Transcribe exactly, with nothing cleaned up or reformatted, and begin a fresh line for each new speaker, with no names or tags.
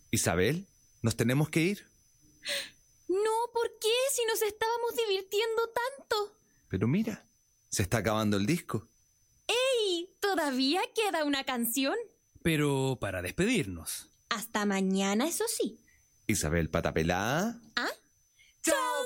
Isabel, ¿nos tenemos que ir?
No, ¿por qué? Si nos estábamos divirtiendo tanto.
Pero mira, se está acabando el disco.
¡Ey! ¿Todavía queda una canción?
Pero para despedirnos.
Hasta mañana, eso sí.
Isabel Patapelá.
¿Ah?
¡Chao!